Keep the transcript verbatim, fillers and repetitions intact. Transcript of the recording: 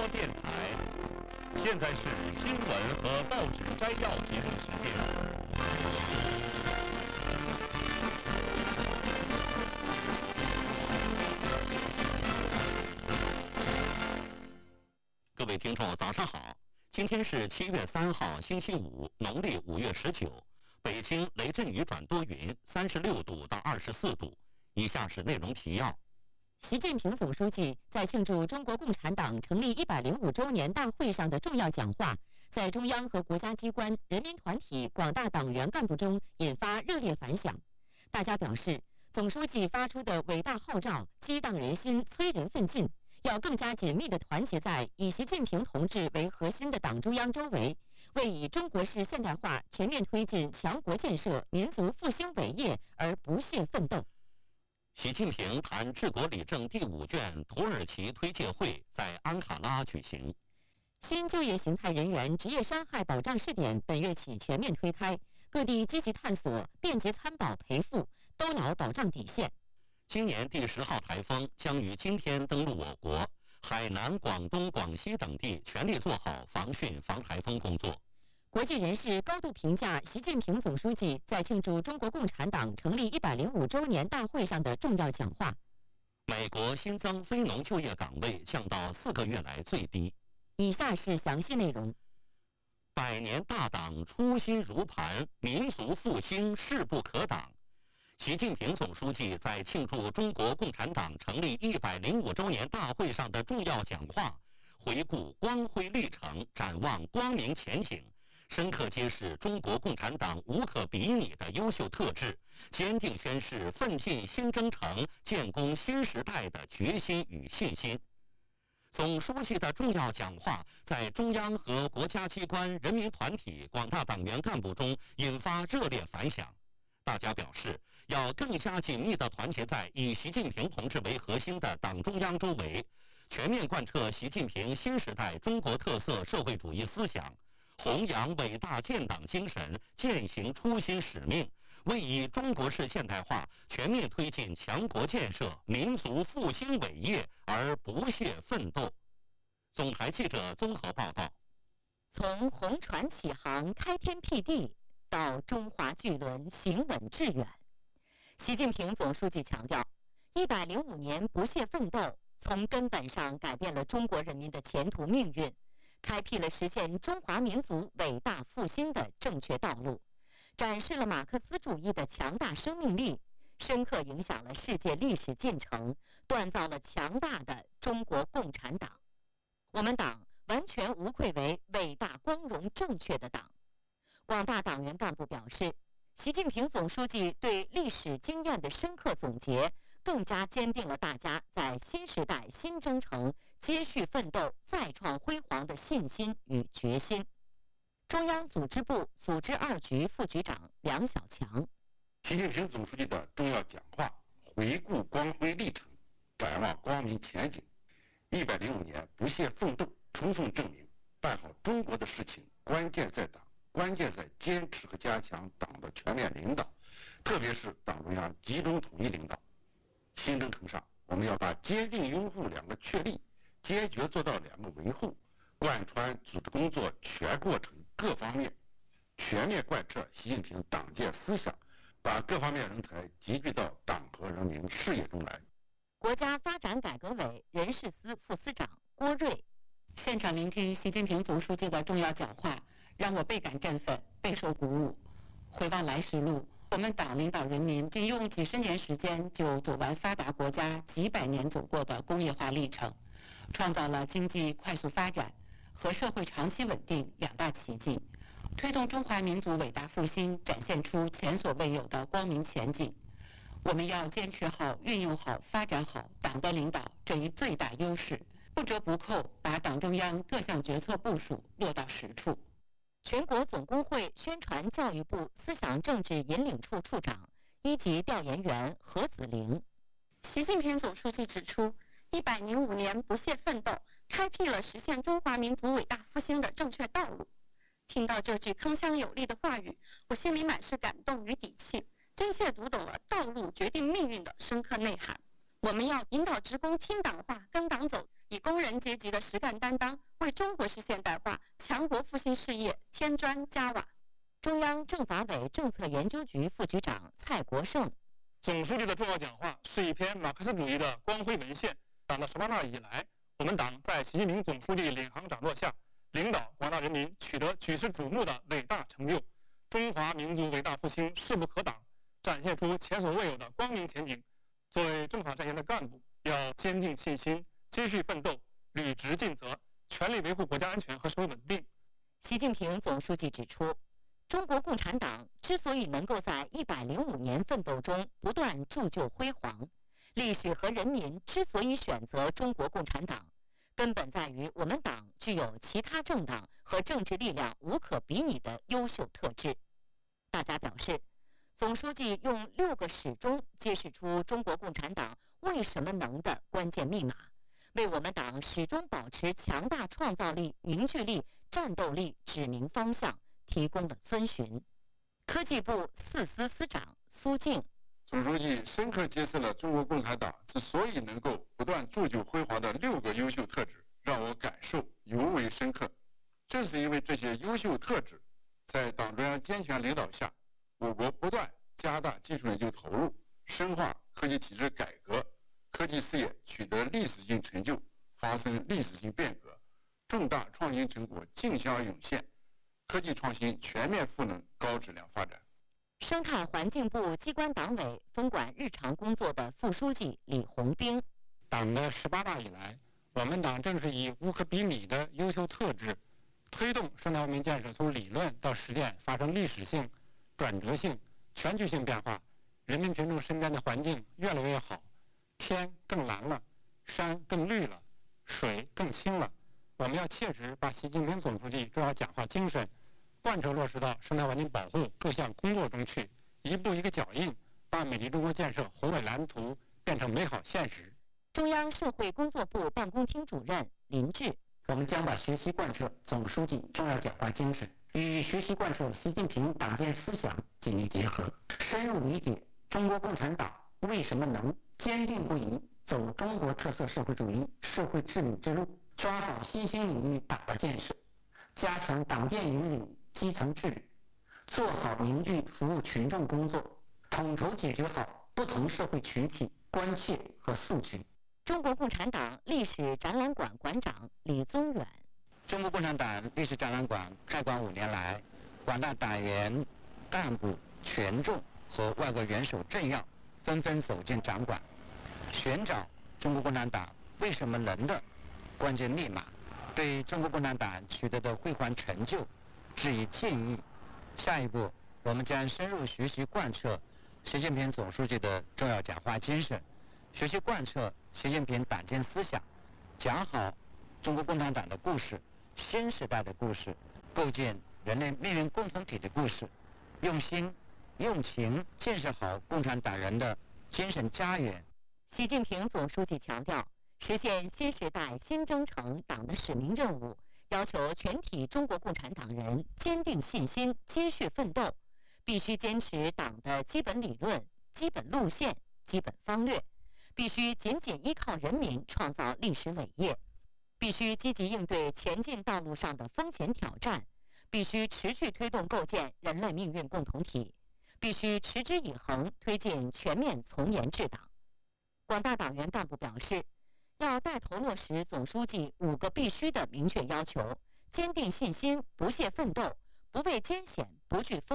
播电台。现在是新闻和报纸摘要节目时间。各位听众，早上好！今天是七月三号，星期五，农历五月十九。北京雷阵雨转多云，三十六度到二十四度。以下是内容提要。 习近平总书记在庆祝中国共产党成立一百零五周年大会上的重要讲话，在中央和国家机关、人民团体、广大党员干部中引发热烈反响。大家表示，总书记发出的伟大号召激荡人心，催人奋进，要更加紧密地团结在以习近平同志为核心的党中央周围，为以中国式现代化全面推进强国建设、民族复兴伟业而不懈奋斗。 习近平谈治国理政第五卷土耳其推介会在安卡拉举行。 新就业形态人员职业伤害保障试点本月起全面推开，各地积极探索便捷参保赔付，兜牢保障底线。 今年第十号台风将于今天登陆我国，海南、广东、广西等地全力做好防汛防台风工作。 国际人士高度评价习近平总书记在庆祝中国共产党成立一百零五周年大会上的重要讲话。 美国新增非农就业岗位降到四个月来最低。 以下是详细内容。 百年大党初心如磐，民族复兴势不可挡。习近平总书记在庆祝中国共产党成立一百零五周年大会上的重要讲话，回顾光辉历程，展望光明前景，深刻揭示中国共产党无可比拟的优秀特质，坚定宣示奋进新征程、建功新时代的决心与信心。总书记的重要讲话在中央和国家机关、人民团体、广大党员干部中引发热烈反响。大家表示，要更加紧密地团结在以习近平同志为核心的党中央周围，全面贯彻习近平新时代中国特色社会主义思想，弘扬伟大建党精神，践行初心使命，为以中国式现代化全面推进强国建设、民族复兴伟业而不懈奋斗。总台记者综合报道。 从红船起航、开天辟地到中华巨轮行稳致远，习近平总书记强调，一百零五年不懈奋斗，从根本上改变了中国人民的前途命运，开辟了实现中华民族伟大复兴的正确道路，展示了马克思主义的强大生命力，深刻影响了世界历史进程，锻造了强大的中国共产党。我们党完全无愧为伟大、光荣、正确的党。广大党员干部表示，习近平总书记对历史经验的深刻总结，更加坚定了大家在新时代新征程接续奋斗、再创辉煌的信心与决心。中央组织部组织二局副局长梁小强。 习近平总书记的重要讲话，回顾光辉历程，展望光明前景。一百零五年不懈奋斗，充分证明，办好中国的事情，关键在党，关键在坚持和加强党的全面领导，特别是党中央集中统一领导。新征程上，我们要把坚定拥护两个确立，坚决做到两个维护，贯穿组织工作全过程各方面，全面贯彻习近平党建思想，把各方面人才集聚到党和人民事业中来。 国家发展改革委人事司副司长郭瑞。 现场聆听习近平总书记的重要讲话，让我倍感振奋，备受鼓舞。回望来时路，我们党领导人民仅用几十年时间就走完发达国家几百年走过的工业化历程，创造了经济快速发展和社会长期稳定两大奇迹，推动中华民族伟大复兴展现出前所未有的光明前景。我们要坚持好、运用好、发展好党的领导这一最大优势，不折不扣把党中央各项决策部署落到实处。 全国总工会宣传教育部思想政治引领处处长、一级调研员何子玲。 习近平总书记指出，一百零五年不懈奋斗，开辟了实现中华民族伟大复兴的正确道路。听到这句铿锵有力的话语，我心里满是感动与底气，真切读懂了道路决定命运的深刻内涵。我们要引导职工听党话、跟党走， 以工人阶级的实干担当，为中国式现代化、强国复兴事业添砖加瓦。 中央政法委政策研究局副局长蔡国胜。 总书记的重要讲话是一篇马克思主义的光辉文献。党的十八大以来，我们党在习近平总书记领航掌舵下，领导广大人民取得举世瞩目的伟大成就，中华民族伟大复兴势不可挡，展现出前所未有的光明前景。作为政法战线的干部，要坚定信心，继续奋斗，履职尽责，全力维护国家安全和社会稳定。 习近平总书记指出，中国共产党之所以能够在一百零五年奋斗中不断铸就辉煌，历史和人民之所以选择中国共产党，根本在于我们党具有其他政党和政治力量无可比拟的优秀特质。大家表示，总书记用六个始终揭示出中国共产党为什么能的关键密码，为我们党始终保持强大创造力、凝聚力、战斗力指明方向提供了遵循。科技部四司司长苏静。 总书记深刻揭示了中国共产党之所以能够不断铸就辉煌的六个优秀特质，让我感受尤为深刻。正是因为这些优秀特质，在党中央坚强领导下，我国不断加大技术研究投入，深化科技体制改革，科技事业取得历史性成就，发生历史性变革，重大创新成果竞相涌现，科技创新全面赋能高质量发展。 生态环境部机关党委分管日常工作的副书记李红兵。 党的十八大以来，我们党正是以无可比拟的优秀特质，推动生态文明建设从理论到实践发生历史性、转折性、全局性变化，人民群众身边的环境越来越好，天更蓝了，山更绿了，水更清了。我们要切实把习近平总书记重要讲话精神贯彻落实到生态环境保护各项工作中去，一步一个脚印，把美丽中国建设宏伟蓝图变成美好现实。 中央社会工作部办公厅主任林志。 我们将把学习贯彻总书记重要讲话精神与学习贯彻习近平党建思想紧密结合，深入理解中国共产党为什么能，坚定不移走中国特色社会主义社会治理之路，抓好新兴领域党的建设，加强党建引领基层治理，做好凝聚服务群众工作，统筹解决好不同社会群体关切和诉求。 中国共产党历史展览馆馆长李宗远。 中国共产党历史展览馆开馆五年来，广大党员、干部、群众和外国元首政要纷纷走进展馆，寻找中国共产党为什么能的关键密码，对中国共产党取得的辉煌成就致以敬意。下一步，我们将深入学习贯彻习近平总书记的重要讲话精神，学习贯彻习近平党建思想，讲好中国共产党的故事、新时代的故事、构建人类命运共同体的故事，用心用情建设好共产党人的精神家园。 习近平总书记强调，实现新时代新征程党的使命任务，要求全体中国共产党人坚定信心，接续奋斗，必须坚持党的基本理论、基本路线、基本方略，必须紧紧依靠人民创造历史伟业，必须积极应对前进道路上的风险挑战，必须持续推动构建人类命运共同体，必须持之以恒推进全面从严治党。广大党员干部表示，要带头落实总书记五个必须的明确要求，坚定信心，不懈奋斗，不畏艰险，不惧风